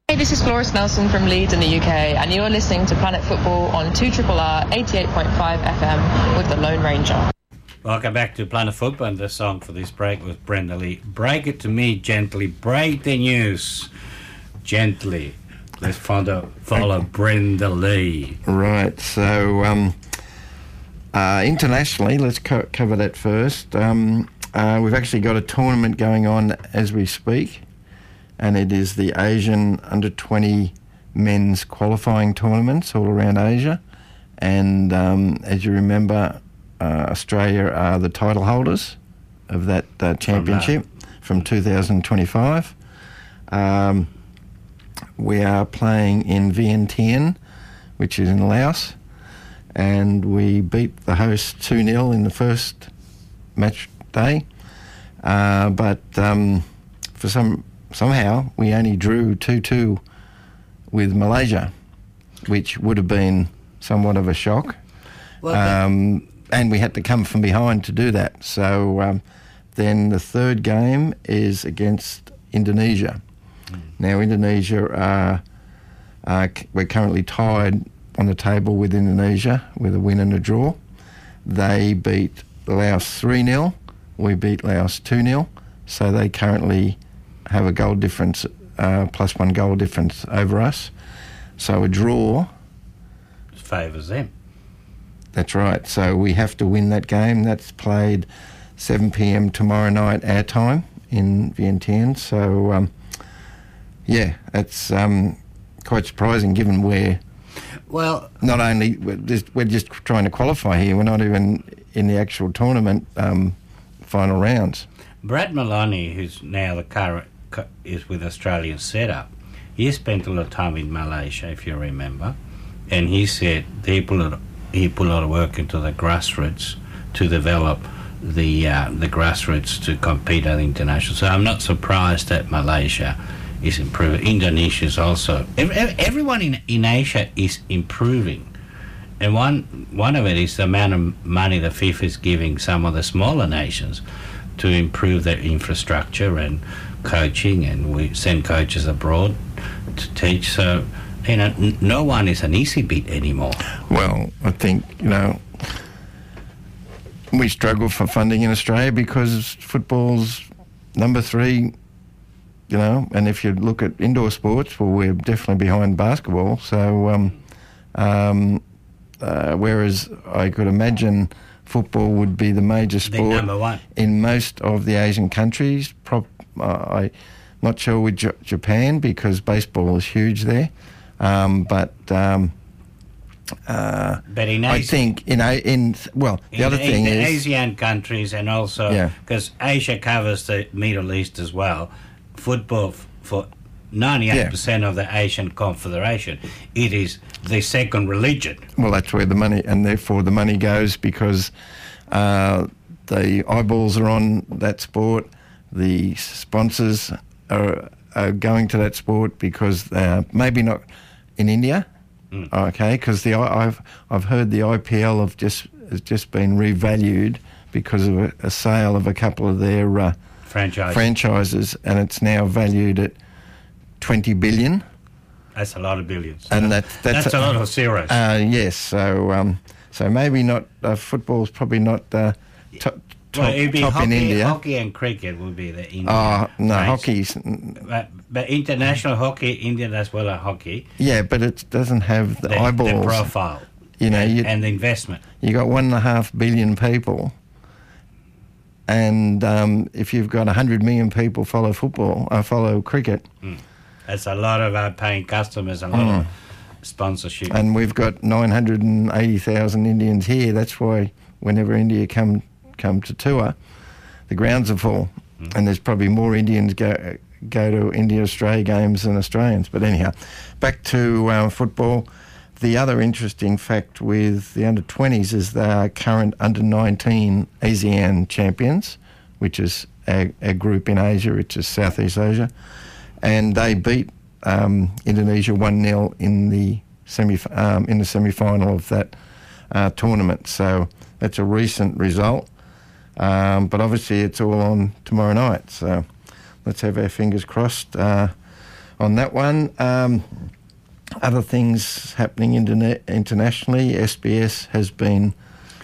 Hey, this is Floris Nelson from Leeds in the UK, and you are listening to Planet Football on 2RRR 88.5 FM with the Lone Ranger. Welcome back to Planet Football, and the song for this break was Brenda Lee. Break it to me gently. Break the news gently. Let's follow Brenda Lee. Right, so internationally, let's cover that first. We've actually got a tournament going on as we speak, and it is the Asian Under-20 men's qualifying tournaments all around Asia. And as you remember, Australia are the title holders of that championship from 2025. We are playing in Vientiane, which is in Laos, and we beat the host 2-0 in the first match day. But for somehow we only drew 2-2 with Malaysia, which would have been somewhat of a shock. Well, and we had to come from behind to do that. So then the third game is against Indonesia. Now, Indonesia, we're currently tied on the table with Indonesia with a win and a draw. They beat Laos 3-0. We beat Laos 2-0. So they currently have a goal difference, plus one goal difference over us. So a draw favours them. That's right. So we have to win that game. That's played 7 p.m. tomorrow night our time in Vientiane. So, yeah, it's quite surprising given we're... Well... Not only... We're just trying to qualify here. We're not even in the actual tournament final rounds. Brad Maloney, who's now the current... is with Australian setup. He spent a lot of time in Malaysia, if you remember, and he said he put a lot of work into the grassroots to develop the grassroots to compete at international. So I'm not surprised that Malaysia is improving. Indonesia is also... Everyone in Asia is improving. And one of it is the amount of money the FIFA is giving some of the smaller nations to improve their infrastructure and coaching, and we send coaches abroad to teach. So, you know, no one is an easy beat anymore. Well, I think, you know, we struggle for funding in Australia because football's number 3, you know, and if you look at indoor sports, well, we're definitely behind basketball. So, whereas I could imagine football would be the major sport number one in most of the Asian countries. I'm not sure with Japan because baseball is huge there. But in I think the other thing is Asian countries, and also because Asia covers the Middle East as well. Football for 98% of the Asian Confederation, it is the second religion. Well, that's where the money, and therefore the money goes because the eyeballs are on that sport. The sponsors are going to that sport because maybe not in India, okay? Because I've heard the IPL has just been revalued because of a sale of a couple of their franchises, and it's now valued at 20 billion. That's a lot of billions. And that's a lot of zeros. Yes, so maybe not football's probably not top it'd be top hockey, in India. Hockey and cricket would be the Indian. No, race. hockey's... But international hockey, Indian as well as hockey. Yeah, but it doesn't have the eyeballs. The profile. You know, and the investment. You got 1.5 billion people, and if you've got 100 million people follow cricket... That's a lot of paying customers, a lot of sponsorship. And we've got 980,000 Indians here. That's why whenever India come to tour, the grounds are full, and there's probably more Indians go to India-Australia games than Australians. But anyhow, back to football. The other interesting fact with the under-20s is they are current under-19 ASEAN champions, which is a group in Asia, which is Southeast Asia. And they beat Indonesia 1-0 in the semi-final of that tournament. So that's a recent result. But obviously it's all on tomorrow night. So let's have our fingers crossed. on that one. Other things happening internationally. SBS has been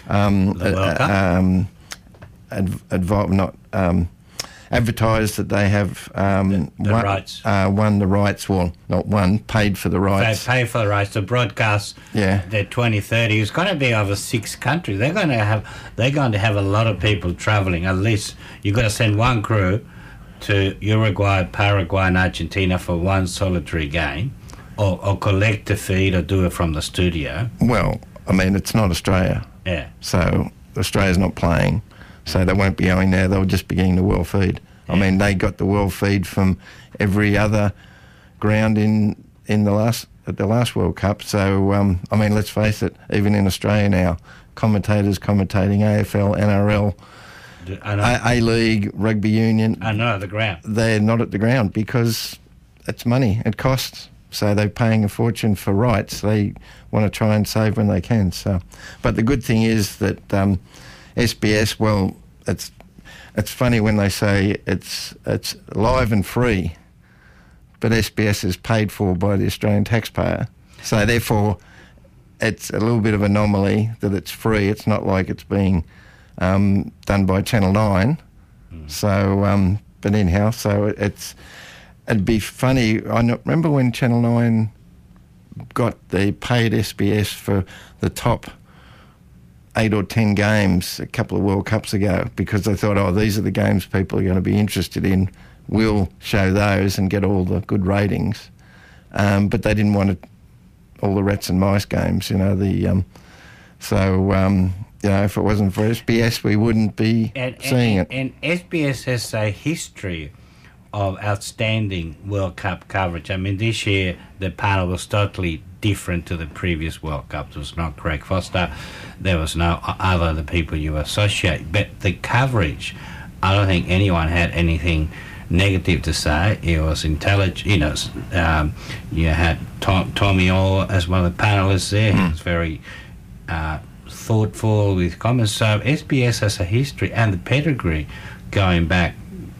advertised that they have won the rights. Well, not won, paid for the rights. They pay for the rights to broadcast. Yeah. Their 2030 is going to be over 6 countries. They're going to have a lot of people travelling. At least you've got to send one crew to Uruguay, Paraguay, and Argentina for one solitary game, or collect the feed, or do it from the studio. Well, I mean, it's not Australia. Yeah. So Australia's not playing, so they won't be going there. They'll just be getting the world feed. Yeah. I mean, they got the world feed from every other ground in the last World Cup. So I mean, let's face it. Even in Australia now, commentators commentating AFL, NRL, A-League, rugby union. Are not at the ground. They're not at the ground because it's money. It costs. So they're paying a fortune for rights. They want to try and save when they can. So, but the good thing is that SBS. Well, it's funny when they say it's live and free, but SBS is paid for by the Australian taxpayer. So therefore, it's a little bit of an anomaly that it's free. It's not like it's being done by Channel 9. So, but anyhow, so it'd be funny. I remember when Channel 9 got the paid SBS for the top 8 or 10 games a couple of World Cups ago, because they thought, oh, these are the games people are going to be interested in. We'll show those and get all the good ratings. But they didn't want all the rats and mice games, you know. You know, if it wasn't for SBS, we wouldn't be seeing it. And SBS has a history of outstanding World Cup coverage. I mean, this year the panel was totally different to the previous World Cup. There was not Craig Foster. There was no other the people you associate. But the coverage, I don't think anyone had anything negative to say. It was intelligent. You know, you had Tommy Orr as one of the panelists there. He was very thoughtful with comments. So SBS has a history and the pedigree going back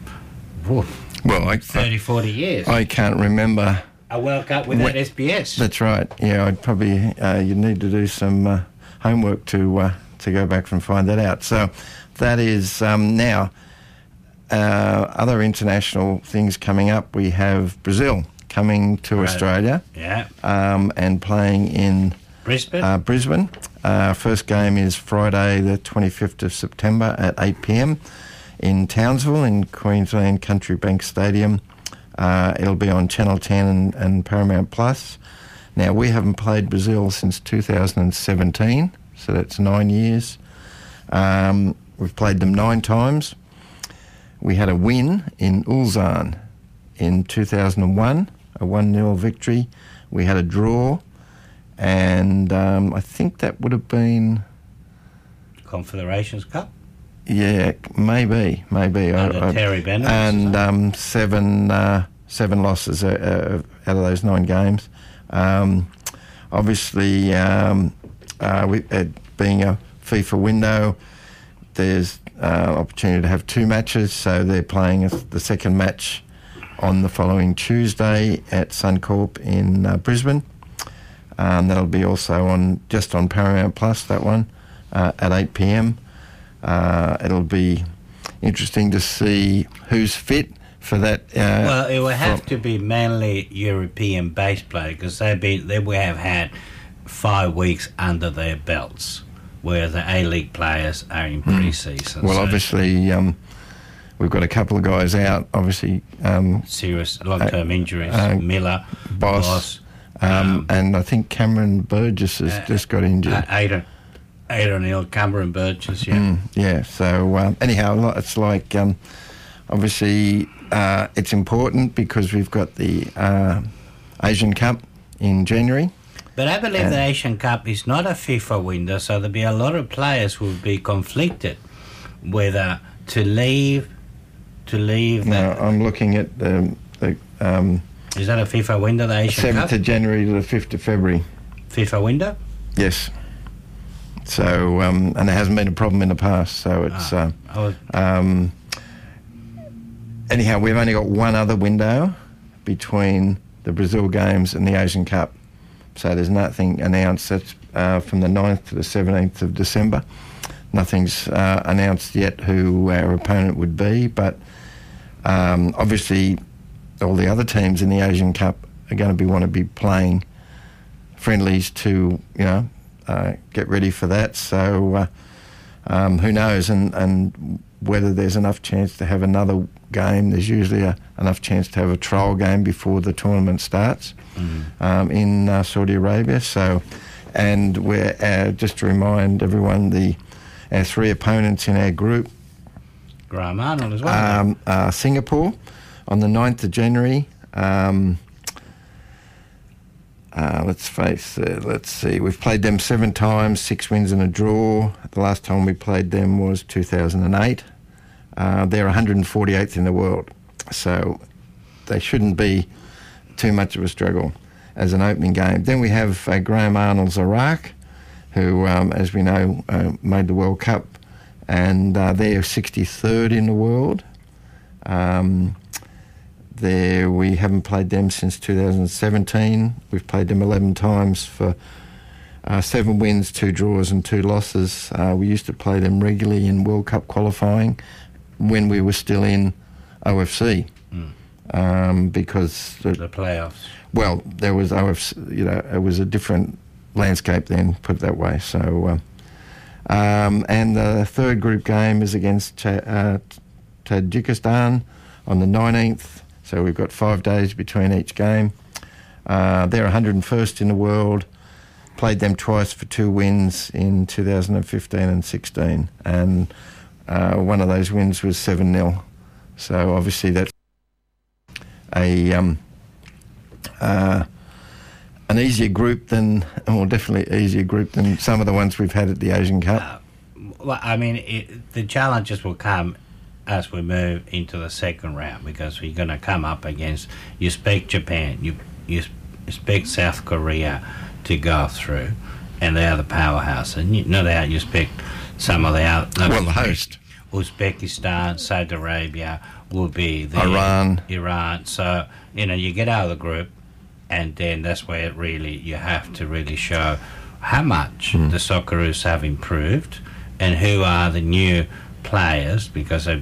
30, 40 years. I can't remember a World Cup without SBS. That's right. Yeah, I'd probably you'd need to do some homework to go back and find that out. So that is now other international things coming up. We have Brazil coming to Australia. Yeah. And playing in Brisbane. First game is Friday the 25th of September at 8 p.m. in Townsville in Queensland Country Bank Stadium. It'll be on Channel 10 and Paramount Plus. Now, we haven't played Brazil since 2017, so that's 9 years. We've played them 9 times. We had a win in Ulsan in 2001, a 1-0 victory. We had a draw, and I think that would have been... Confederations Cup? Yeah, maybe. Under Terry Bennett. And 7 losses out of those 9 games. Obviously, being a FIFA window, there's opportunity to have 2 matches, so they're playing the second match on the following Tuesday at Suncorp in Brisbane. That'll be also on Paramount Plus, that one, at 8 p.m. It'll be interesting to see who's fit for that. Well, it will have to be mainly European-based players, because they will have had 5 weeks under their belts, where the A-League players are in pre-season. Well, so obviously, we've got a couple of guys out, obviously. Serious long-term injuries. Miller, Boss. And I think Cameron Burgess has just got injured. Aidan Hill, Cameron Burgess, yeah. So anyhow, it's like, obviously, it's important because we've got the Asian Cup in January. But I believe the Asian Cup is not a FIFA window, so there'll be a lot of players who will be conflicted whether to leave. No, I'm looking at the is that a FIFA window, the Asian Cup? 7th of January to the 5th of February. FIFA window? Yes. So, and there hasn't been a problem in the past, so it's... anyhow, we've only got one other window between the Brazil games and the Asian Cup. So there's nothing announced. That's from the 9th to the 17th of December. Nothing's announced yet who our opponent would be, but obviously all the other teams in the Asian Cup are going to want to be playing friendlies to, get ready for that. So who knows? And whether there's enough chance to have another game. There's usually enough chance to have a trial game before the tournament starts in Saudi Arabia. So, and we're just to remind everyone, our three opponents in our group. Graham Arnold as well. Singapore on the 9th of January. Let's see. We've played them 7 times, 6 wins and a draw. The last time we played them was 2008. They're 148th in the world, so they shouldn't be too much of a struggle as an opening game. Then we have Graham Arnold's Iraq, who, as we know, made the World Cup, and they're 63rd in the world. We haven't played them since 2017. We've played them 11 times for 7 wins, 2 draws and 2 losses. We used to play them regularly in World Cup qualifying when we were still in OFC, because the playoffs. Well, there was OFC. It was a different landscape then, put it that way. So, and the third group game is against Tajikistan on the 19th. So we've got 5 days between each game. They're 101st in the world. Played them twice for 2 wins in 2015 and 16, and one of those wins was 7-0. So obviously that's an easier group definitely easier group than some of the ones we've had at the Asian Cup. Well, I mean, the challenges will come as we move into the second round, because we're going to come up against Japan, you expect South Korea to go through, and they are the powerhouse, and no doubt you expect some of the other... Well, the host. Uzbekistan, Saudi Arabia will be there. Iran. So, you get out of the group, and then that's where you have to really show how much the Socceroos have improved and who are the new players, because there's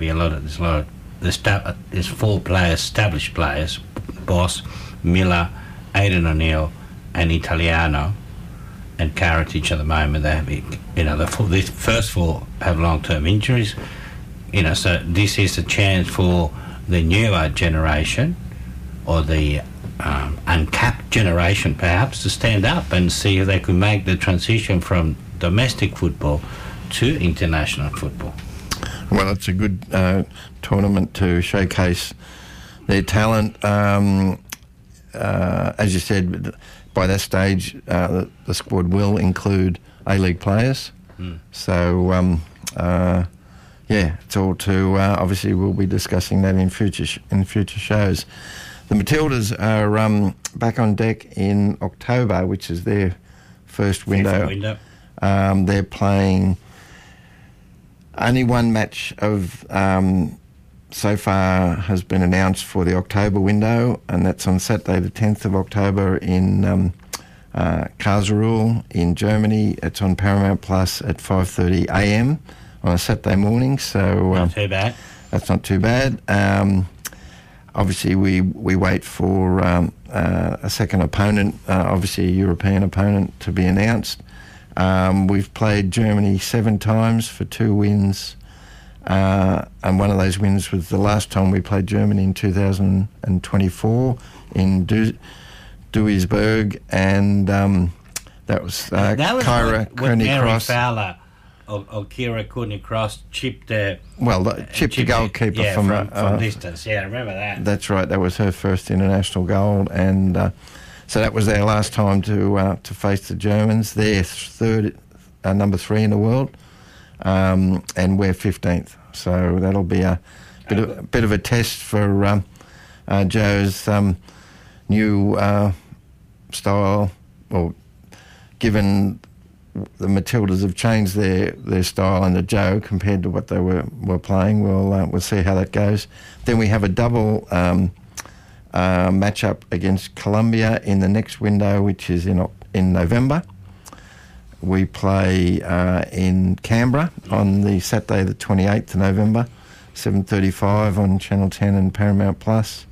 4 players, established players: Boss, Miller, Aidan O'Neill, and Italiano, and Karatic at the moment. They have, the first 4 have long-term injuries. So this is a chance for the newer generation, or the uncapped generation, perhaps, to stand up and see if they could make the transition from domestic football to international football. Well, it's a good tournament to showcase their talent. As you said, by that stage, the squad will include A-League players. So, it's all to... obviously, we'll be discussing that in future shows. The Matildas are back on deck in October, which is their first window. They're playing... Only one match of so far has been announced for the October window, and that's on Saturday the 10th of October in Karlsruhe in Germany. It's on Paramount Plus at 5:30 a.m. on a Saturday morning. So not too bad. That's not too bad. Obviously, we wait for a second opponent, obviously a European opponent, to be announced. We've played Germany 7 times for 2 wins, and one of those wins was the last time we played Germany in 2024 in Duisburg, and that was Kyra Cooney-Cross. Fowler or Kira Cooney-Cross chipped the goalkeeper from distance. Yeah, I remember that. That's right. That was her first international goal, and so that was their last time to face the Germans. They're number 3 in the world, and we're 15th. So that'll be a bit of a test for Joe's new style. Well, given the Matildas have changed their style under Joe compared to what they were playing, we'll see how that goes. Then we have a double match up against Colombia in the next window, which is in November. We play in Canberra on the Saturday the 28th of November, 7:35 on Channel 10 and Paramount Plus.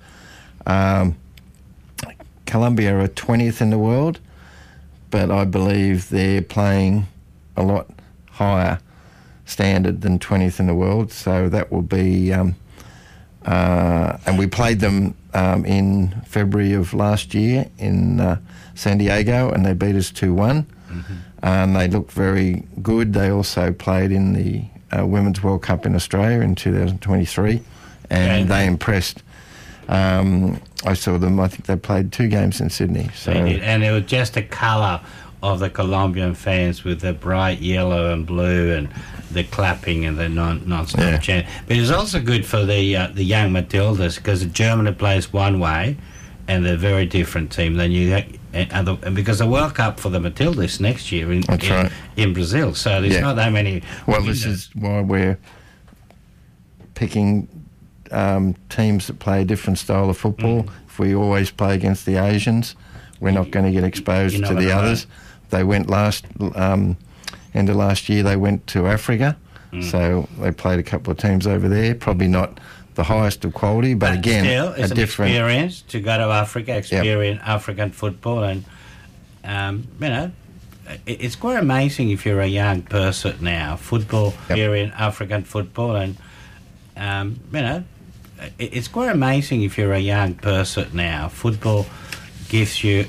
Colombia are 20th in the world, but I believe they're playing a lot higher standard than 20th in the world, so that will be... and we played them in February of last year in San Diego, and they beat us 2-1. And they looked very good. They also played in the Women's World Cup in Australia in 2023, and they impressed. I saw them. I think they played 2 games in Sydney. So. They did. And it was just the colour of the Colombian fans with the bright yellow and blue and the clapping and the non-stop chant. But it's also good for the young Matildas, because Germany plays one way and they're a very different team than you... And because the World Cup for the Matildas next year in Brazil, so there's not that many... Well, this is why we're picking teams that play a different style of football. If we always play against the Asians, we're not going to get exposed to the others. They went end of last year, they went to Africa, so they played a couple of teams over there, probably not the highest of quality, but again, still, it's a different experience to go to Africa, experience African football, and it's quite amazing if you're a young person now. Experience African football, and it's quite amazing if you're a young person now. Football gives you